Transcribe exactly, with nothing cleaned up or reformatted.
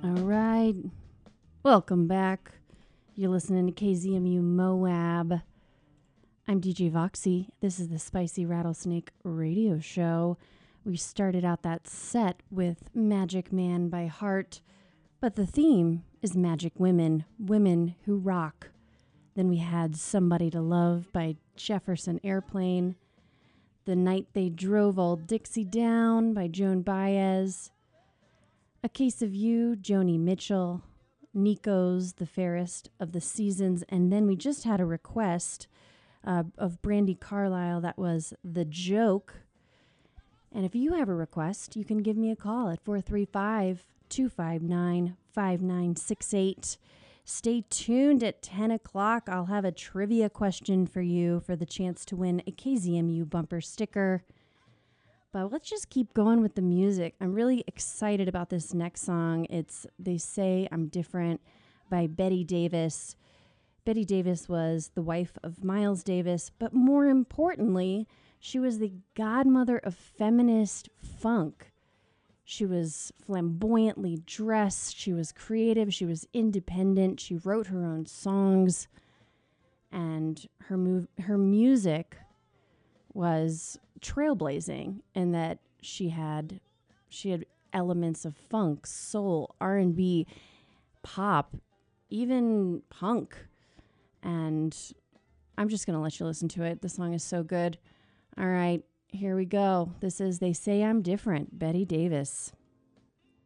All right. Welcome back. You're listening to K Z M U Moab. I'm D J Voxy. This is the Spicy Rattlesnake Radio Show. We started out that set with Magic Man by Heart, but the theme is Magic Women, women who rock. Then we had Somebody to Love by Jefferson Airplane. The Night They Drove Old Dixie Down by Joan Baez. A Case of You, Joni Mitchell. Nico's The Fairest of the Seasons. And then we just had a request uh, of Brandi Carlile that was The Joke. And if you have a request, you can give me a call at four three five, two five nine, five nine six eight. Stay tuned at ten o'clock. I'll have a trivia question for you for the chance to win a K Z M U bumper sticker. But let's just keep going with the music. I'm really excited about this next song. It's They Say I'm Different by Betty Davis. Betty Davis was the wife of Miles Davis, but more importantly, she was the godmother of feminist funk. She was flamboyantly dressed. She was creative. She was independent. She wrote her own songs. And her move, her music was trailblazing in that she had she had elements of funk, soul, R and B, pop, even punk. And I'm just going to let you listen to it. The song is so good. All right, here we go. This is They Say I'm Different, Betty Davis.